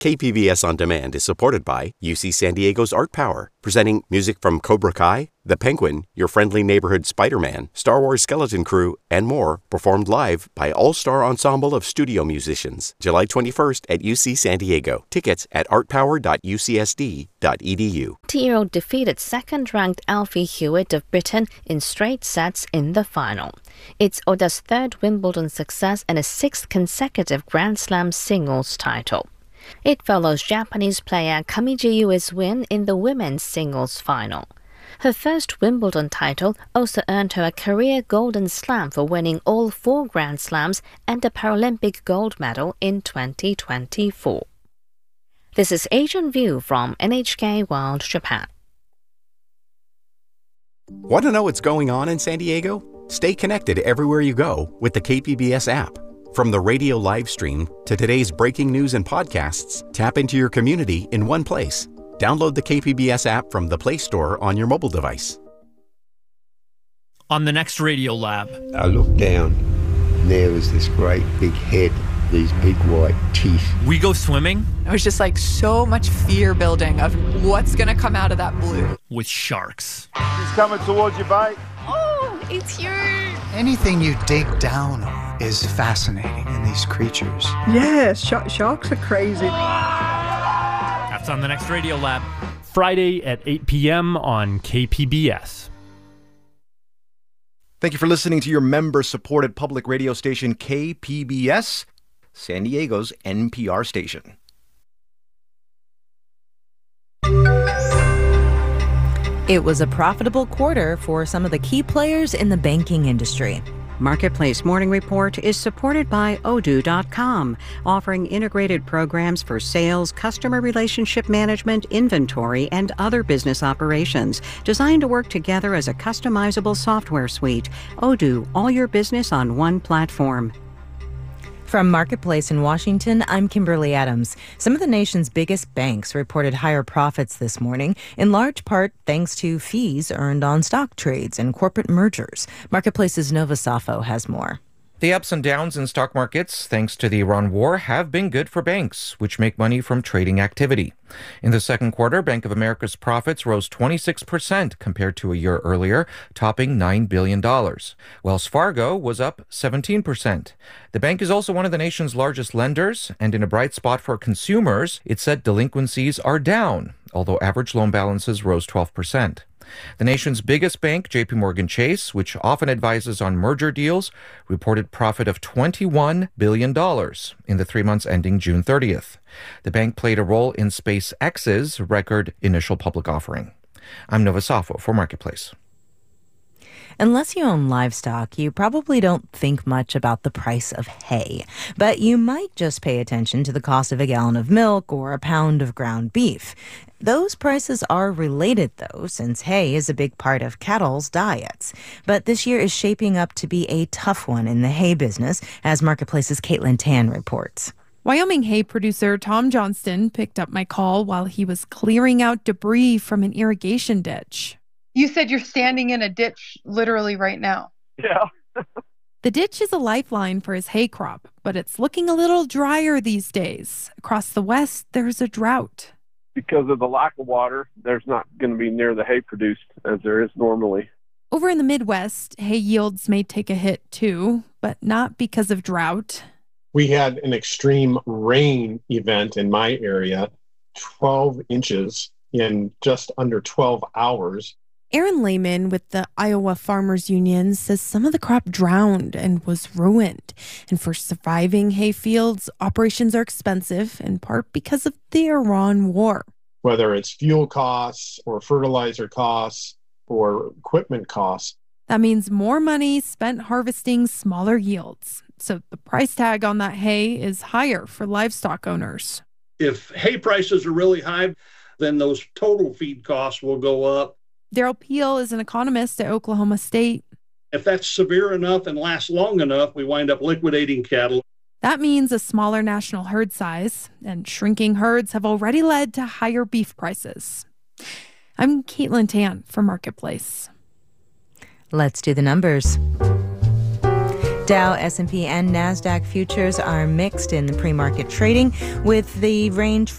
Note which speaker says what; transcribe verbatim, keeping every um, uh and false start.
Speaker 1: K P B S On Demand is supported by U C San Diego's Art Power, presenting music from Cobra Kai, The Penguin, Your Friendly Neighborhood Spider-Man, Star Wars Skeleton Crew, and more, performed live by All-Star Ensemble of Studio Musicians, July twenty-first at U C San Diego. Tickets at art power dot u c s d dot e d u.
Speaker 2: Teo defeated second-ranked Alfie Hewitt of Britain in straight sets in the final. It's Oda's third Wimbledon success and a sixth consecutive Grand Slam singles title. It follows Japanese player Kamiji Yui's win in the women's singles final. Her first Wimbledon title also earned her a career Golden Slam for winning all four Grand Slams and a Paralympic gold medal in twenty twenty-four. This is Asian View from N H K World Japan.
Speaker 1: Want to know what's going on in San Diego? Stay connected everywhere you go with the K P B S app. From the radio live stream to today's breaking news and podcasts, tap into your community in one place. Download the K P B S app from the Play Store on your mobile device.
Speaker 3: On the next Radio Lab.
Speaker 4: I looked down, and there was this great big head, these big white teeth.
Speaker 3: We go swimming.
Speaker 5: It was just like so much fear building of what's going to come out of that blue.
Speaker 3: With sharks.
Speaker 6: He's coming towards you, bite.
Speaker 5: Oh, it's huge.
Speaker 7: Anything you dig down is fascinating in these creatures.
Speaker 8: Yeah, sh- sharks are crazy.
Speaker 3: That's on the next Radio Lab.
Speaker 9: Friday at eight p.m. on K P B S.
Speaker 10: Thank you for listening to your member-supported public radio station K P B S, San Diego's N P R station.
Speaker 11: It was a profitable quarter for some of the key players in the banking industry.
Speaker 12: Marketplace Morning Report is supported by Odoo dot com, offering integrated programs for sales, customer relationship management, inventory, and other business operations, designed to work together as a customizable software suite. Odoo, all your business on one platform.
Speaker 11: From Marketplace in Washington, I'm Kimberly Adams. Some of the nation's biggest banks reported higher profits this morning, in large part thanks to fees earned on stock trades and corporate mergers. Marketplace's Nova Safo has more.
Speaker 13: The ups and downs in stock markets, thanks to the Iran war, have been good for banks, which make money from trading activity. In the second quarter, Bank of America's profits rose twenty-six percent compared to a year earlier, topping nine billion dollars. Wells Fargo was up seventeen percent. The bank is also one of the nation's largest lenders, and in a bright spot for consumers, it said delinquencies are down, although average loan balances rose twelve percent. The nation's biggest bank, J P Morgan Chase, which often advises on merger deals, reported profit of twenty-one billion dollars in the three months ending June thirtieth. The bank played a role in SpaceX's record initial public offering. I'm Nova Safo for Marketplace.
Speaker 11: Unless you own livestock, you probably don't think much about the price of hay. But you might just pay attention to the cost of a gallon of milk or a pound of ground beef. Those prices are related, though, since hay is a big part of cattle's diets. But this year is shaping up to be a tough one in the hay business, as Marketplace's Caitlin Tan reports.
Speaker 14: Wyoming hay producer Tom Johnston picked up my call while he was clearing out debris from an irrigation ditch.
Speaker 15: You said you're standing in a ditch literally right now.
Speaker 6: Yeah.
Speaker 14: The ditch is a lifeline for his hay crop, but it's looking a little drier these days. Across the west, there's a drought.
Speaker 6: Because of the lack of water, there's not going to be near the hay produced as there is normally.
Speaker 14: Over in the Midwest, hay yields may take a hit too, but not because of drought.
Speaker 16: We had an extreme rain event in my area, twelve inches in just under twelve hours.
Speaker 14: Aaron Lehman with the Iowa Farmers Union says some of the crop drowned and was ruined. And for surviving hay fields, operations are expensive, in part because of the Iran war.
Speaker 16: Whether it's fuel costs or fertilizer costs or equipment costs.
Speaker 14: That means more money spent harvesting smaller yields. So the price tag on that hay is higher for livestock owners.
Speaker 17: If hay prices are really high, then those total feed costs will go up.
Speaker 14: Daryl Peel is an economist at Oklahoma State.
Speaker 17: If that's severe enough and lasts long enough, we wind up liquidating cattle.
Speaker 14: That means a smaller national herd size, and shrinking herds have already led to higher beef prices. I'm Caitlin Tan for Marketplace.
Speaker 11: Let's do the numbers. Dow, S and P, and NASDAQ futures are mixed in the pre-market trading, with the range